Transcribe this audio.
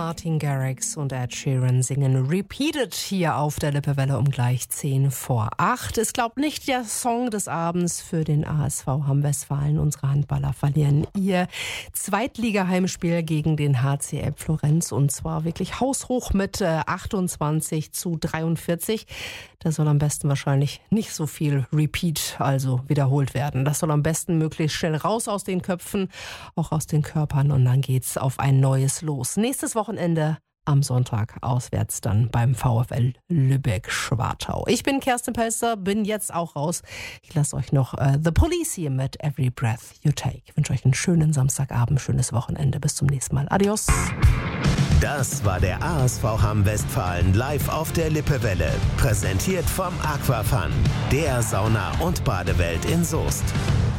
Martin Garrix und Ed Sheeran singen Repeated hier auf der Lippewelle um gleich 7:10. Ist, glaub nicht der Song des Abends für den ASV Hamm-Westfalen. Unsere Handballer verlieren ihr Zweitliga-Heimspiel gegen den HCL Florenz und zwar wirklich haushoch mit 28:43. Da soll am besten wahrscheinlich nicht so viel Repeat, also wiederholt werden. Das soll am besten möglichst schnell raus aus den Köpfen, auch aus den Körpern und dann geht's auf ein neues los. Nächstes Wochenende am Sonntag auswärts dann beim VfL Lübeck-Schwartau. Ich bin Kerstin Pelster, bin jetzt auch raus. Ich lasse euch noch The Police hier mit Every Breath You Take. Ich wünsche euch einen schönen Samstagabend, schönes Wochenende. Bis zum nächsten Mal. Adios. Das war der ASV Hamm-Westfalen live auf der Lippewelle. Präsentiert vom Aquafun, der Sauna- und Badewelt in Soest.